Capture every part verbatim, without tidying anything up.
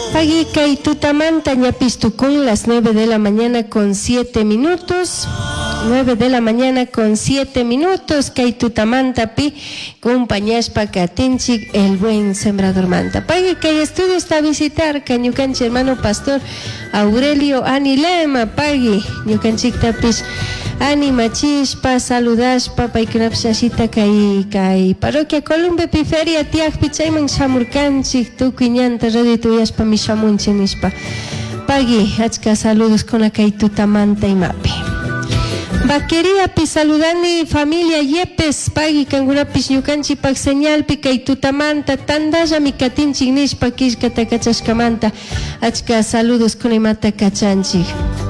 Pagui kay tutamanta ñapistukun las nueve de la mañana con siete minutos. nueve de la mañana con siete minutos. Kay tutamanta pi compañaspa katinchik el buen sembrador manta. Pagui kay estudio está a visitar kañukanchi hermano pastor Aurelio Anilema. Pagui ñukanchik tapis animachispa, saludaspa, paykunapshashita kay kay parroquia Colombia Piferia tiak pichayman shamurkanchik tukuñanta radio tuyaspa mi shamunchik nispa. Pagui achka saludos con la kay tutamanta imapi. Vaquería pi saludani familia Yepes pagui kangunapis ñukanchi pak señal pi kay tutamanta tandalla mi katinchik nispa kishkata kachashkamanta achka saludos con imata kachanchik.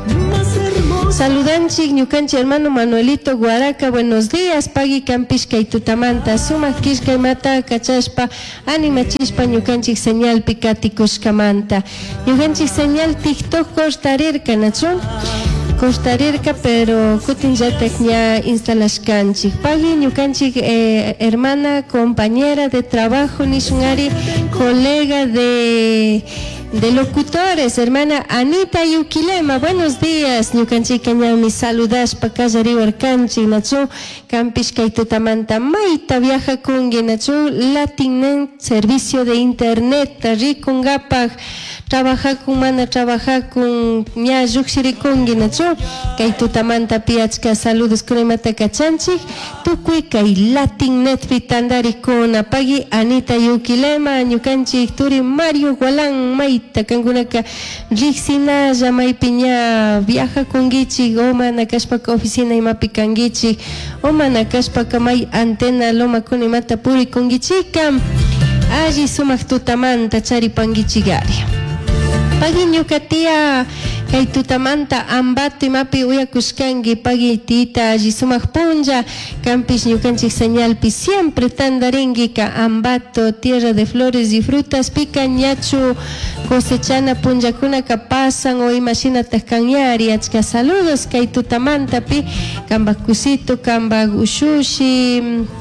Saludanchik ñukanchi hermano Manuelito Guaraca, buenos días, pagui campis kay tutamanta, suma kishkay mata kachashpa, animachispa ñukanchik señal pikati kushkamanta. Ñukanchik señal TikTok costarirka, nacho? Costarirka, pero kutinllatak ña instalashkanchik. Pagui ñukanchik eh, hermana, compañera de trabajo, nishungari, colega de... de locutores, hermana Anita Yuquilema, buenos días, ñukanchika ñami saludas pa kallari warkanchi, nachu, campis kay tutamanta maita viaja kungi, nachu, Latin servicio de internet, rikungapak, trabaja kun mana trabaja kun ña lluksiri kungi, nachu, kay tutamanta piachka saludos kunemata kachanchik, tukui kay Latin net pitandari kuna, pagi Anita Yuquilema, ñukanchik turi Mario Gualán, may takangunaka riksinalla maypiña viaja kungichik o mana kashpaka oficina imapi kangichik o mana kashpaka may antena loma kuna imata puri kungichika alli sumak tutamanta charipangichigari. Pagi ñukatia kay tutamanta ambato imapi uyakushkangi pagi tita alli sumak punja campis ñukanchik señalpi siempre tandaringi ka ambato tierra de flores y frutas pica ñachu cosechana punjakuna ka pasan o imashinata kanyari achka saludos kay tutamanta pi kambak kusito kambak ushushi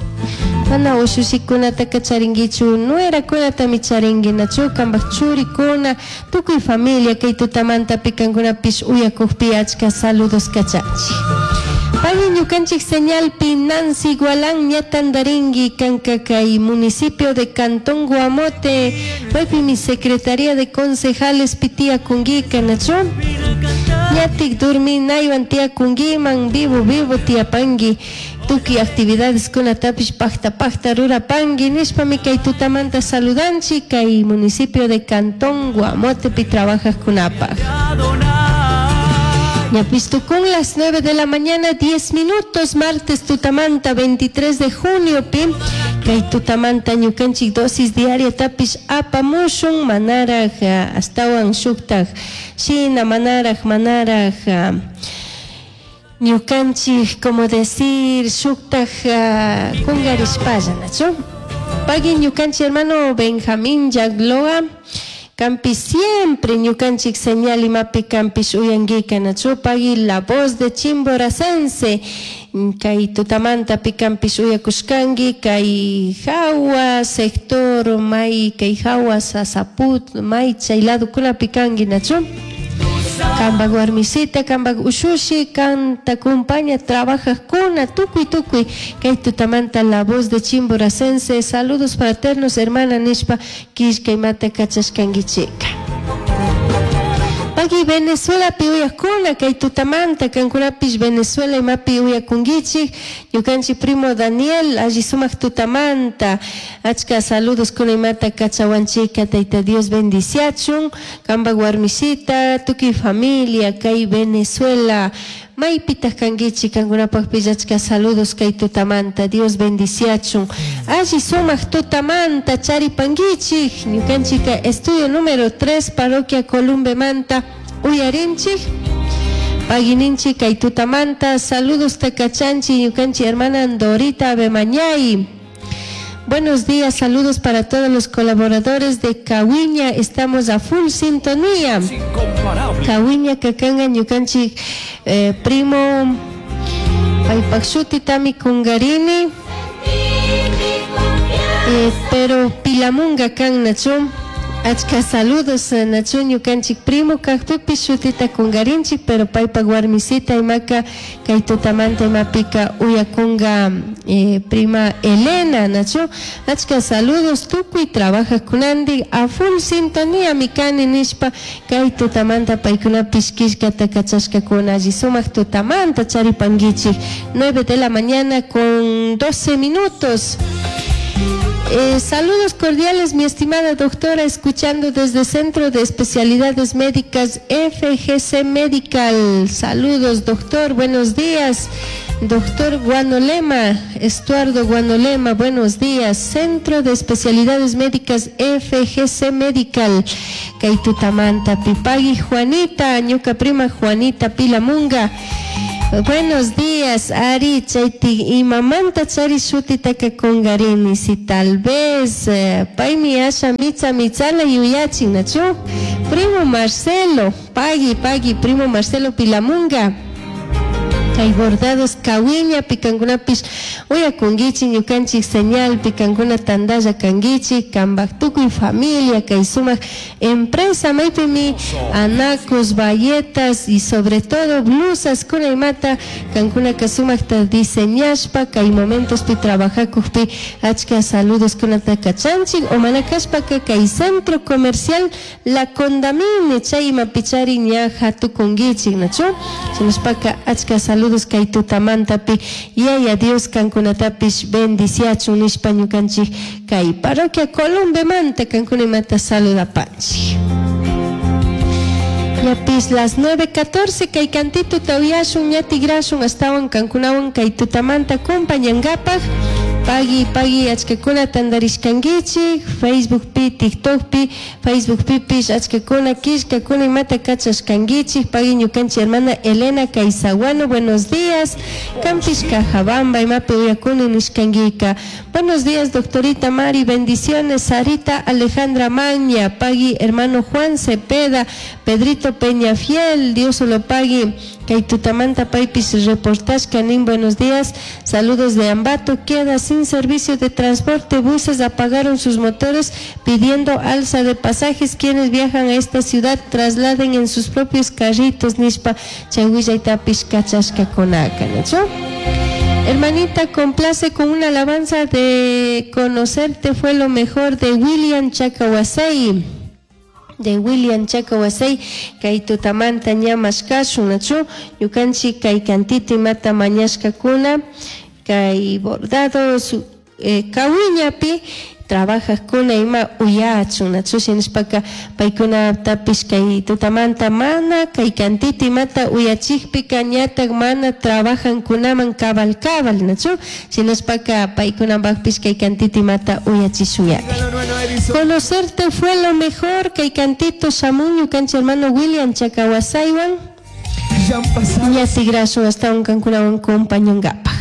mana ushusikunata kacharingichu nuerakunata micharingi nachu kambak churikuna tukuy familia kay tutamanta pi kankunapis uyakukpi achka saludos kachachi. Pagui ñukanchik señal pi Nancy Gualán ñatandaringi kanka kay municipio de Cantón Guamote maypi mi secretaría de concejales pitia kungika nachu ñatik durmi naywan tia kungiman vivo vivo tia pangi tuki actividades con atapish pachta pachta rura pangi nishpa mi kay tutamanta saludanchi kay municipio de Cantón Guamote pi trabajas con apag. Ñapistukun las nueve de la mañana, diez minutos, martes tutamanta, veintitrés de junio, pi, kay tutamanta ñukanchik dosis diaria tapish apamushun manaraj astawan shuktaj, shina manaraj manaraj ñukanchik, como decir, shuktaj kungarishpalla, nacho? Pagui ñukanchik hermano Benjamín Yagloa, campis siempre ñukanchik señal imapi campis uyanguika nachu pagui la voz de Chimboracense kay tutamanta pi campis uyakushkangi kay hawa sector may kay hawa sasaput may chaylado kuna pikangi nachu kambag warmisita kambag ushushi kanta acompaña trabajas kuna tukuy tukuy kay tutamanta la voz de Chimboracense saludos fraternos hermana nishpa kishkay mata kachashkangichika. Pagui Venezuela pi uyakuna kay tutamanta kankunapis Venezuela imapi uyakungichik ñukanchik primo Daniel alli sumak tutamanta achka saludos kuna imata kachawanchika tayta Dios bendiciachun kambag warmisita tukuy familia kay Venezuela maypitaj kangichik kankunapakpis achka saludos kay tutamanta Dios bendiciachun alli sumak tutamanta charipangichik ñukanchika estudio número tres parroquia Colombia manta uyarinchik pagininchik kay tutamanta saludos takachanchi ñukanchi hermana Dorita Bemañay. Buenos días, saludos para todos los colaboradores de Cahuiña, estamos a full sintonía. Cahuiña kakanga ñukanchik eh, primo paypakshuti tami kungarini eh, pero pilamunga kan nachu Achka saludos nachu ñukanchik primo kaqpipi shutita kungarinchik pero paypa warmisita imaka kay tutamanta imapika uyakunga eh, prima Elena nachu achka saludos tukuy trabaja kunandi a full sintonía mikani nishpa kay tutamanta paykuna pishkishkata kachashka kuna alli sumak tutamanta charipangichik nueve de la mañana con doce minutos. Eh, saludos cordiales, mi estimada doctora, escuchando desde Centro de Especialidades Médicas F G C Medical. Saludos, doctor, buenos días. Doctor Guanolema, Estuardo Guanolema, buenos días. Centro de Especialidades Médicas F G C Medical. Kaitutamanta, Pipagi, Juanita, ñuka prima Juanita Pilamunga. Buenos días, Ari, chayti, y mamanta chari shutitaka kongarini, si tal vez, eh, paimi asha mitza mitzala yuyachin, nachu, primo Marcelo, pagi, pagi, primo Marcelo Pilamunga. Kay bordados kawiña pikankunapish uya kungichi ñukanchik señal pikankuna tandalla kangichi kambaktukuy familia kay sumak empresa maypimi anacos, bayetas y sobre todo blusas kuna imata kankuna kasumakta diseñashpa kay momentos pi trabajakukpi achka saludos kunata kachanchik o manakashpaka kay centro comercial La Condamine chay imapichari ña hatu kungichik nachu chinaspaka achka saludos Saludos kay tutamantapi yaya Dios kankunatapish bendiciachun nishpa ñukanchik kay parroquia Colombe manta kankunimata saludapanchik. Yapis las nueve catorce kay cantito tauyashun ñatigrashun astawan kankunawan kay tutamanta kumpanyangapak pagi pagi achkakuna tandarishkangichik Facebook pi TikTok pi Facebook pi pish achkakuna kishkakuna imata kachashkangichik pagi ñukanchik hermana Elena Kaisaguano buenos días Campish Cajabamba imapi uyakuni nishkangika buenos días doctorita Mari bendiciones Sarita Alejandra Maña pagi hermano Juan Cepeda Pedrito Peñafiel Dios lo pagi kay tutamanta paipis reportaje canin buenos días saludos de Ambato queda sin servicio de transporte buses apagaron sus motores pidiendo alza de pasajes quienes viajan a esta ciudad trasladen en sus propios carritos nispa chaguilla y tapish kachashka konaka ¿no? Hermanita, complace con una alabanza de Conocerte fue lo mejor de William Chakawasei. De William Chakawasei, kay tutamanta ñamashkashu nachu, yukanchi kay cantiti mata mañashka kuna, kay bordado su eh, kawiñapi, trabajas kuna ima uyachu nachu, sinespaka paykuna tapish kay tutamanta mana, kay cantiti mata uyachikpi kañatak mana trabajan kunaman kabal kabal nachu, sinespaka paykuna bakpish kay cantiti mata uyachishuyati. Conocerte fue lo mejor que cantito Samuño cancha hermano William Chakawasaiwan. Ya tigraso hasta un cancuna un compañón gapa.